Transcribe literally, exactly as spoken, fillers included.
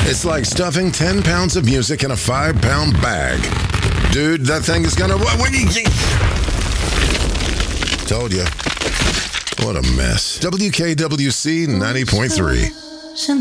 It's like stuffing ten pounds of music in a five pound bag. Dude, that thing is gonna... Told you. What a mess. W K W C ninety point three.